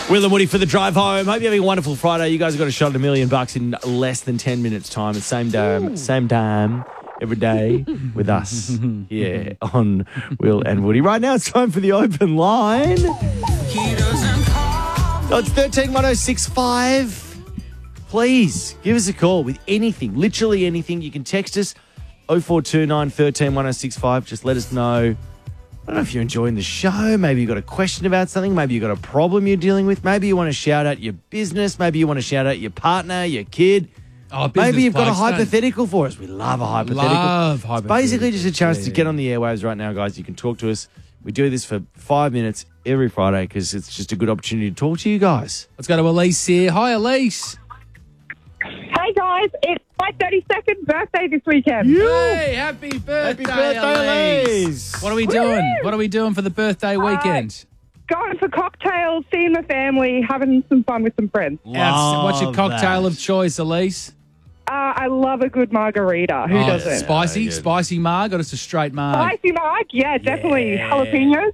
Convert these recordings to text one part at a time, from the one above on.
Will and Woody for the drive home. Hope you're having a wonderful Friday. You guys have got a shot at $1 million in less than 10 minutes' time. At same time, every day with us here on Will and Woody. Right now, it's time for the open line. So it's 131065. Please give us a call with anything, literally anything. You can text us 0429 131065. Just let us know. I don't know if you're enjoying the show. Maybe you've got a question about something. Maybe you've got a problem you're dealing with. Maybe you want to shout out your business. Maybe you want to shout out your partner, your kid. Maybe you've got a hypothetical for us. We love a hypothetical. Love hypotheticals. It's basically just a chance to get on the airwaves right now, guys. You can talk to us. We do this for 5 minutes every Friday because it's just a good opportunity to talk to you guys. Let's go to Elise here. Hi, Elise. Hey guys, it's my 32nd birthday this weekend. Hey, happy birthday, Elise. What are we doing? Woo! What are we doing for the birthday weekend? Going for cocktails, seeing the family, having some fun with some friends. What's your cocktail that. of choice, Elise? I love a good margarita. Who doesn't? Spicy? good. Spicy marg or just a straight marg? Spicy marg, yeah, definitely. Jalapenos.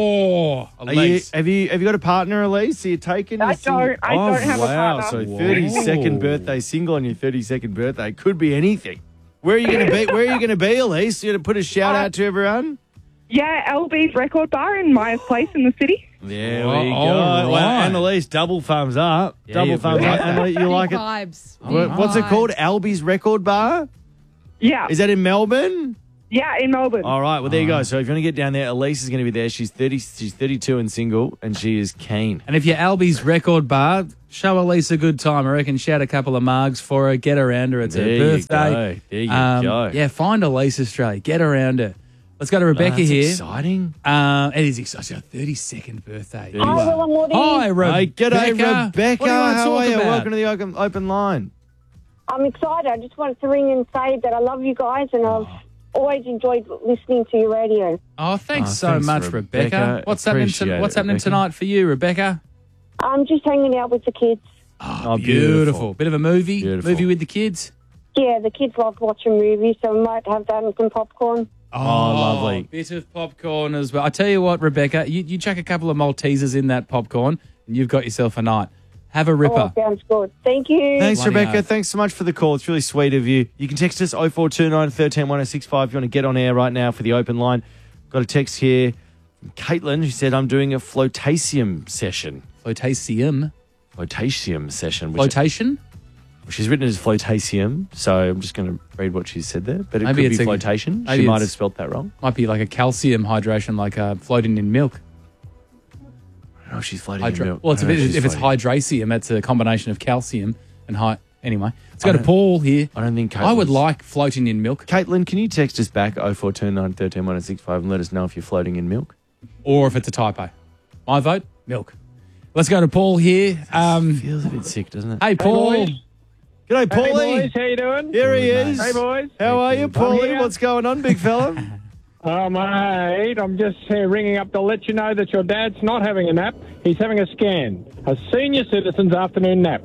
Oh, Elise. Have you got a partner, Elise? Are you taking I this thing? don't have a Wow, partner. so 32nd birthday single on your 32nd birthday could be anything. Where are you going to be? Where are you going to be, Elise? You going to put a shout out to everyone? Yeah, LB's Record Bar in Myers Place in the city. There Oh, we go. all right. Annalise, double thumbs up. Yeah, double you've thumbs got up. Annalise, you like it? Vibes. What's it called? Albie's Record Bar? Yeah, Is that in Melbourne? yeah, in Melbourne. All right, well, there you go. So if you want to get down there, Elise is going to be there. She's 30. She's 32 and single, and she is keen. And if you're Albie's Record Bar, show Elise a good time. I reckon shout a couple of margs for her, get around her. It's her There you birthday. go. There you go. Yeah, find Elise Australia. Get around her. Let's go to Rebecca That's here. exciting. It is exciting. Her 32nd birthday. Hi, Will and Woody. Hi, Hey, Rebecca. g'day, Rebecca. What do you want to How talk are you? about? Welcome to the open line. I'm excited. I just wanted to ring and say that I love you guys and I've always enjoyed listening to your radio. Oh, thanks Oh, so thanks, much, Rebecca. Rebecca. What's happening? Appreciate it, What's happening Rebecca. tonight for you, Rebecca? I'm just hanging out with the kids. Oh, Beautiful. Bit of a movie. Beautiful. Movie with the kids. Yeah, the kids love watching movies, so we might have that and some popcorn. Oh, lovely. Bit of popcorn as well. I tell you what, Rebecca, you chuck a couple of Maltesers in that popcorn and you've got yourself a night. Have a ripper. Oh, sounds good. Thank you. Thanks, Bloody Rebecca. oath. Thanks so much for the call. It's really sweet of you. You can text us 0429 131065 if you want to get on air right now for the open line. Got a text here from Caitlin who said, I'm doing a flotation session. Flotasium. Flotation session. Which Flotation? she's written it as flotasium, so I'm just going to read what she said there. But it Maybe could it's be a- flotation. maybe She might it's- have spelt that wrong. Might be like a calcium hydration, like floating in milk. I don't know if she's floating in milk. Well, it's I a don't know bit, if it's floating. hydracium, that's a combination of calcium and Anyway, let's go to Paul here. I don't think I would Caitlin's- like floating in milk. Caitlin, can you text us back 0429 131065 and let us know if you're floating in milk? Or if it's a typo. My vote, milk. Let's go to Paul here. Feels a bit sick, doesn't it? Hey, Paul. boys. G'day, Hey Paulie. boys, how you doing? Here he Good, is. mate. Hey boys. How are you, I'm Paulie? here. What's going on, big fella? Oh mate, I'm just ringing up to let you know that your dad's not having a nap. He's having a scan, a senior citizen's afternoon nap.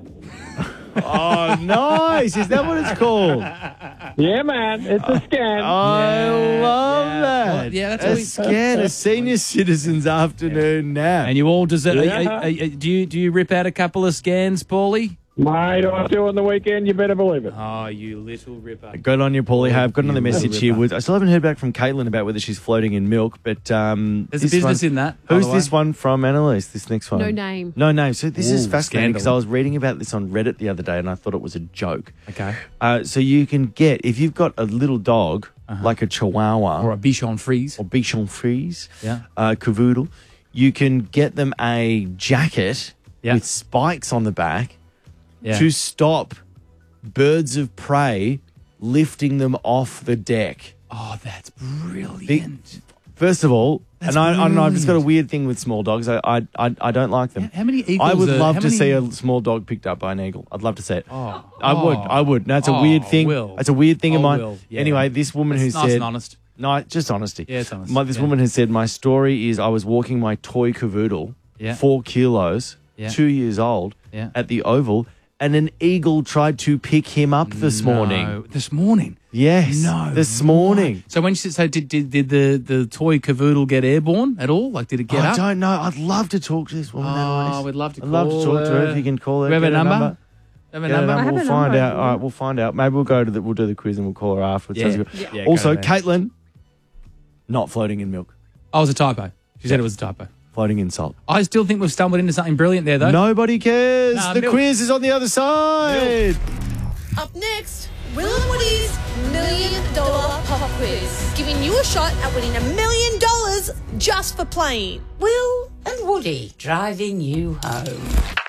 Oh, nice. Is that what it's called? Yeah, man, it's a scan. I love yeah. that. Well, yeah, that's a what we- scan, a senior citizen's afternoon nap. And you all deserve. Yeah. Do you rip out a couple of scans, Paulie? Mate, I do on the weekend. You better believe it. Oh, you little ripper. Good on you, Paulie. Hey, I've got another You little message here. ripper. I still haven't heard back from Caitlin about whether she's floating in milk, but There's a this business one- in that. by Who's the way. this one from, Annalise? This next one? No name. No name. So this is Ooh, fascinating because I scandal. was reading about this on Reddit the other day and I thought it was a joke. Okay. So you can get, if you've got a little dog, like a Chihuahua Or a Bichon Frise. or Bichon Frise, Yeah. Cavoodle, you can get them a jacket Yeah. with spikes on the back Yeah. to stop birds of prey lifting them off the deck. Oh, that's brilliant. First of all, That's and I don't know, I've just got a brilliant. weird thing with small dogs. I don't like them. How many eagles? I would love how to many- see a small dog picked up by an eagle. I'd love to see it. Oh. I would. No, it's a Oh, weird thing. Will. It's a weird thing of Oh, mine. Will, yeah. Anyway, this woman It's who nice said, and honest. no, just honesty. Yeah, it's honest. This Yeah. woman has said, my story is I was walking my toy cavoodle, Yeah. 4 kilos, Yeah. 2 years old, Yeah. at the Oval, and an eagle tried to pick him up this morning. This morning? Yes, No. this morning. So when did the toy cavoodle get airborne at all? Like, did it get I up? don't know. I'd love to talk to this woman. Annalise. We'd love to I'd love to talk to her if you can call her. Do we have get a her number? Have a Get her number? number. have We'll a find number. out. All right, we'll find out. Maybe we'll we'll do the quiz and we'll call her afterwards. Yeah. Sounds good. Yeah, Also, go to that. Caitlin, not floating in milk, Oh, it was a typo. She said it was a typo. floating in salt. I still think we've stumbled into something brilliant there, though. Nobody cares. Nah, the milk. quiz is on the other side. Up next, Will and Woody's $1 Million Pop Quiz, giving you a shot at winning $1 million just for playing. Will and Woody driving you home.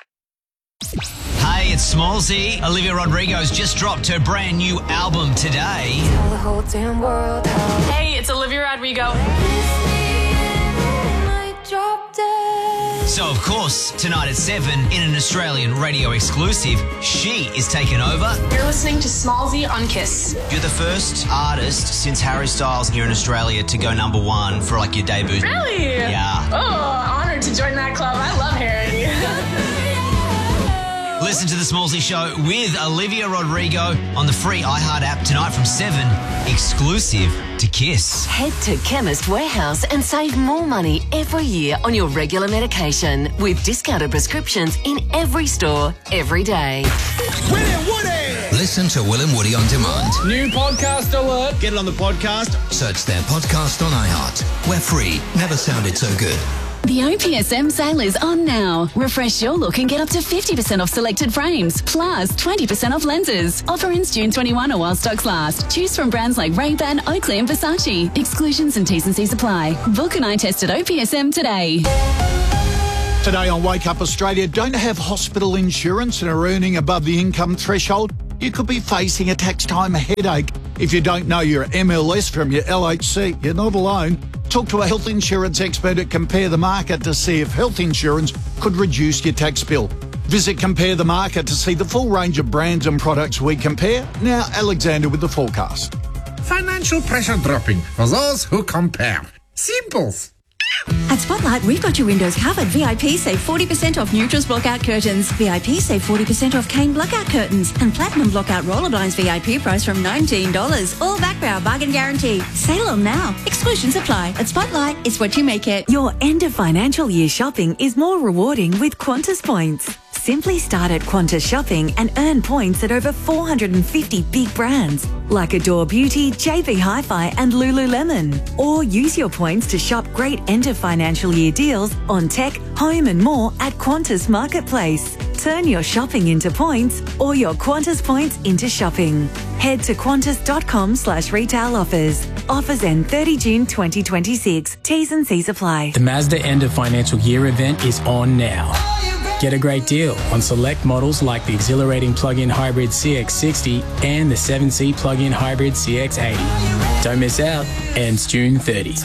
Hey, it's Smallsy. Olivia Rodrigo's just dropped her brand new album today. The whole damn world. Hey, it's Olivia Rodrigo. So, of course, tonight at 7, in an Australian radio exclusive, she is taking over. You're listening to Smallsy on Kiss. You're the first artist since Harry Styles here in Australia to go #1 for, like, your debut. Really? Yeah. Oh, honored to join that club. I love Harry. Listen to The Smallsy Show with Olivia Rodrigo on the free iHeart app tonight from 7, exclusive to Kiss. Head to Chemist Warehouse and save more money every year on your regular medication with discounted prescriptions in every store, every day. Will and Woody! Listen to Will and Woody on demand. New podcast alert. Get it on the podcast. Search their podcast on iHeart. We're free. Never sounded so good. The OPSM sale is on now. Refresh your look and get up to 50% off selected frames, plus 20% off lenses. Offer ends June 21 or while stocks last. Choose from brands like Ray-Ban, Oakley and Versace. Exclusions and T's and C's apply. Book an eye test at OPSM today. Today on Wake Up Australia, don't have hospital insurance and are earning above the income threshold? You could be facing a tax time headache. If you don't know your MLS from your LHC, you're not alone. Talk to a health insurance expert at Compare the Market to see if health insurance could reduce your tax bill. Visit Compare the Market to see the full range of brands and products we compare. Now, Alexander with the forecast. Financial pressure dropping for those who compare. Simples. At Spotlight, we've got your windows covered. VIP save 40% off Neutrals blockout curtains. VIP save 40% off Kane blockout curtains. And Platinum blockout roller blinds VIP price from $19. All backed by our bargain guarantee. Sale on now. Exclusions apply. At Spotlight, it's what you make it. Your end of financial year shopping is more rewarding with Qantas points. Simply start at Qantas Shopping and earn points at over 450 big brands like Adore Beauty, JB Hi-Fi and Lululemon. Or use your points to shop great end of financial year deals on tech, home and more at Qantas Marketplace. Turn your shopping into points or your Qantas points into shopping. Head to qantas.com/retail offers. Offers end 30 June 2026. T's and C's apply. The Mazda end of financial year event is on now. Get a great deal on select models like the exhilarating plug-in hybrid CX-60 and the 7C plug-in hybrid CX-80. Don't miss out. Ends June 30.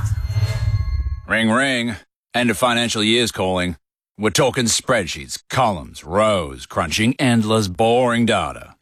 Ring, ring. End of financial year's calling. We're talking spreadsheets, columns, rows, crunching endless, boring data.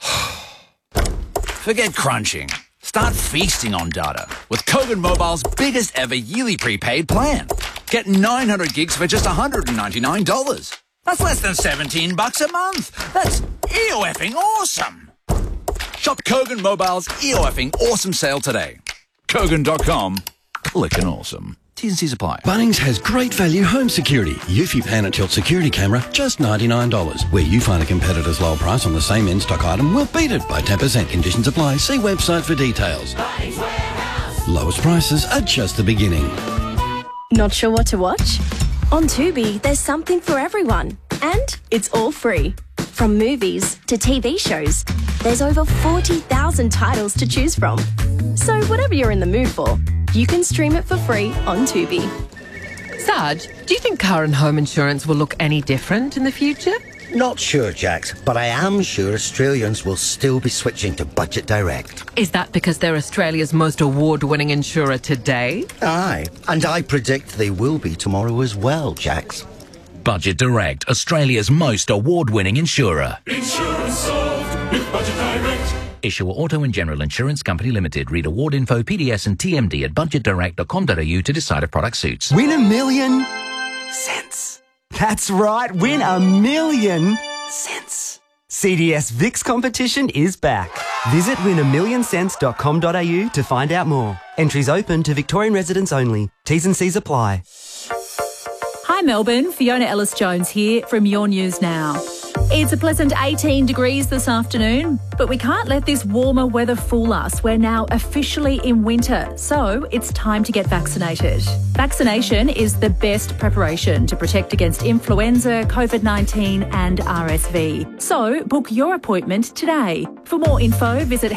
Forget crunching. Start feasting on data with Kogan Mobile's biggest ever yearly prepaid plan. Get 900 gigs for just $199. That's less than $17 a month. That's EOFing awesome. Shop Kogan Mobile's EOFing awesome sale today. Kogan.com. Clickin' awesome. T's and C's apply. Bunnings has great value home security. Eufy Pan and Tilt security camera, just $99. Where you find a competitor's low price on the same in-stock item, we'll beat it by 10%. Conditions apply. See website for details. Lowest prices are just the beginning. Not sure what to watch? On Tubi, there's something for everyone. And it's all free. From movies to TV shows, there's over 40,000 titles to choose from. So whatever you're in the mood for, you can stream it for free on Tubi. Sarge, do you think car and home insurance will look any different in the future? Not sure, Jax, but I am sure Australians will still be switching to Budget Direct. Is that because they're Australia's most award-winning insurer today? Aye, and I predict they will be tomorrow as well, Jax. Budget Direct, Australia's most award-winning insurer. Insurance solved with Budget Direct. Issuer Auto and General Insurance Company Limited. Read award info, PDS and TMD at budgetdirect.com.au to decide if product suits. Win $1 million cents. That's right, win $1 million cents. CDS VIX competition is back. Visit winamillionscents.com.au to find out more. Entries open to Victorian residents only. T's and C's apply. Hi Melbourne, Fiona Ellis-Jones here from Your News Now. It's a pleasant 18 degrees this afternoon, but we can't let this warmer weather fool us. We're now officially in winter, so it's time to get vaccinated. Vaccination is the best preparation to protect against influenza, COVID-19 and RSV. So book your appointment today. For more info, visit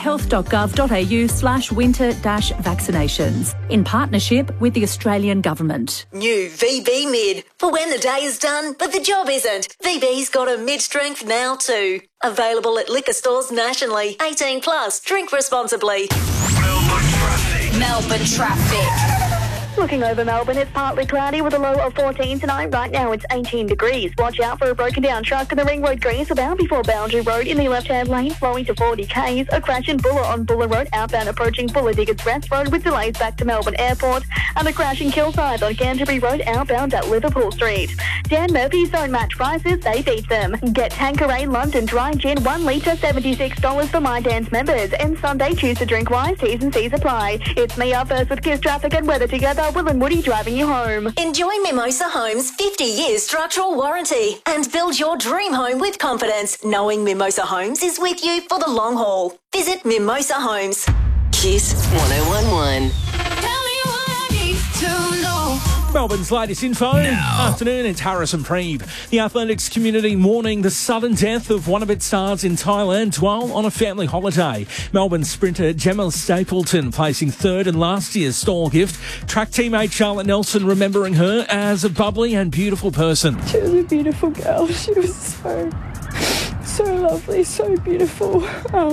health.gov.au/winter-vaccinations in partnership with the Australian Government. New VB Mid. For when the day is done, but the job isn't. VB's got a mid-strength now too. Available at liquor stores nationally. 18 plus. Drink responsibly. Melbourne traffic. Looking over Melbourne, it's partly cloudy with a low of 14 tonight. Right now it's 18 degrees. Watch out for a broken down truck in the Ring Road Grease about before Boundary Road in the left-hand lane, flowing to 40 Ks. A crash in Buller on Buller Road, outbound approaching Buller Diggers Rest Road with delays back to Melbourne Airport. And a crash in Kilsyth on Canterbury Road, outbound at Liverpool Street. Dan Murphy's Zone Match prices, they beat them. Get Tanqueray London Dry Gin 1 litre, $76 for My Dan's members. And Sunday, choose to drink wise, T's and C's apply. It's me up first with Kiss Traffic and weather together. Will and Woody driving you home. Enjoy Mimosa Homes' 50 years structural warranty and build your dream home with confidence, knowing Mimosa Homes is with you for the long haul. Visit Mimosa Homes. Kiss 1011. Melbourne's latest info. Afternoon, it's Harrison Preeb. The athletics community mourning the sudden death of one of its stars in Thailand while on a family holiday. Melbourne sprinter Gemma Stapleton placing third in last year's stall gift. Track teammate Charlotte Nelson remembering her as a bubbly and beautiful person. She was a beautiful girl. She was so lovely, so beautiful,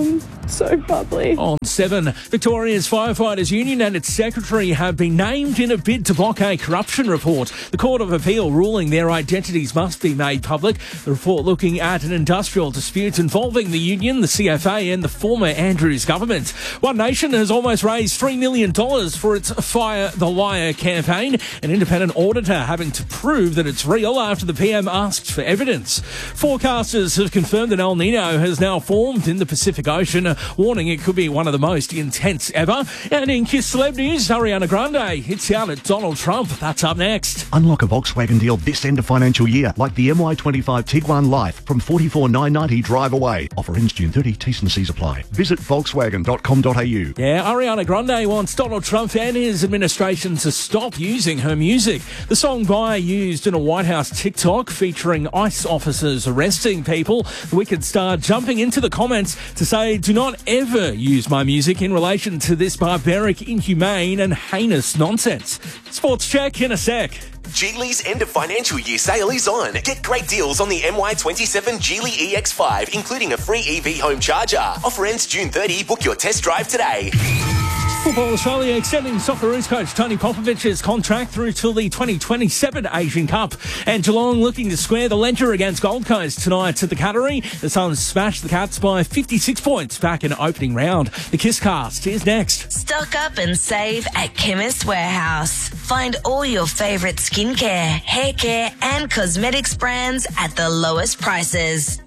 so bubbly. On 7, Victoria's Firefighters Union and its secretary have been named in a bid to block a corruption report. The Court of Appeal ruling their identities must be made public. The report looking at an industrial dispute involving the union, the CFA and the former Andrews government. One Nation has almost raised $3 million for its Fire the Liar campaign, an independent auditor having to prove that it's real after the PM asked for evidence. Forecasters have confirmed that El Nino has now formed in the Pacific Ocean, warning it could be one of the most intense ever. And in Kiss Celeb News, Ariana Grande hits out at Donald Trump. That's up next. Unlock a Volkswagen deal this end of financial year, like the MY25 Tiguan Life from $44,990 drive away. Offer ends June 30. T's and C's apply. Visit Volkswagen.com.au. Yeah, Ariana Grande wants Donald Trump and his administration to stop using her music. The song Buy used in a White House TikTok featuring ICE officers arresting people. The Wicked star jumping into the comments to say, do not ever use my music in relation to this barbaric, inhumane and heinous nonsense. Sports check in a sec. Geely's end of financial year sale is on. Get great deals on the MY27 Geely EX5, including a free EV home charger. Offer ends June 30. Book your test drive today. Football Australia extending Socceroos coach Tony Popovich's contract through till the 2027 Asian Cup. And Geelong looking to square the ledger against Gold Coast tonight at the Cattery. The Suns smashed the Cats by 56 points back in opening round. The Kisscast is next. Stock up and save at Chemist Warehouse. Find all your favourite skincare, hair care and cosmetics brands at the lowest prices.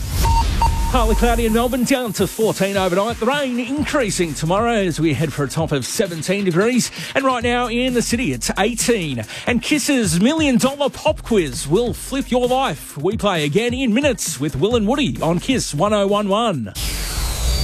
Partly cloudy in Melbourne, down to 14 overnight. The rain increasing tomorrow as we head for a top of 17 degrees. And right now in the city, it's 18. And Kiss's $1 Million Pop Quiz will flip your life. We play again in minutes with Will and Woody on Kiss 1011.